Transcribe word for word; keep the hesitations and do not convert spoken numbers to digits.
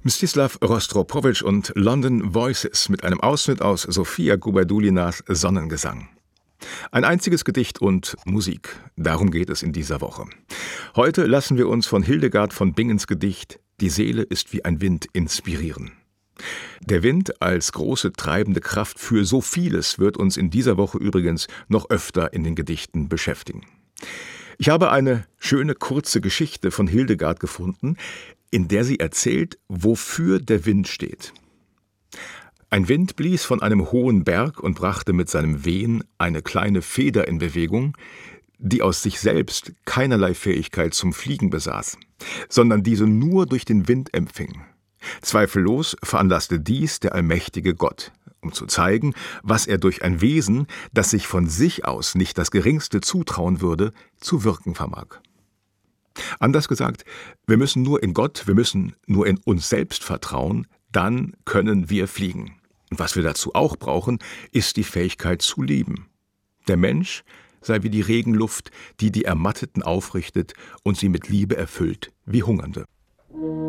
Mstislav Rostropowitsch und London Voices mit einem Ausschnitt aus Sofia Gubaiduljinas Sonnengesang. Ein einziges Gedicht und Musik, darum geht es in dieser Woche. Heute lassen wir uns von Hildegard von Bingens Gedicht »Die Seele ist wie ein Wind« inspirieren. Der Wind als große treibende Kraft für so vieles wird uns in dieser Woche übrigens noch öfter in den Gedichten beschäftigen. Ich habe eine schöne kurze Geschichte von Hildegard gefunden, in der sie erzählt, wofür der Wind steht. Ein Wind blies von einem hohen Berg und brachte mit seinem Wehen eine kleine Feder in Bewegung, die aus sich selbst keinerlei Fähigkeit zum Fliegen besaß, sondern diese nur durch den Wind empfing. Zweifellos veranlasste dies der allmächtige Gott, um zu zeigen, was er durch ein Wesen, das sich von sich aus nicht das geringste zutrauen würde, zu wirken vermag. Anders gesagt, wir müssen nur in Gott, wir müssen nur in uns selbst vertrauen, dann können wir fliegen. Und was wir dazu auch brauchen, ist die Fähigkeit zu lieben. Der Mensch sei wie die Regenluft, die die Ermatteten aufrichtet und sie mit Liebe erfüllt, wie Hungernde.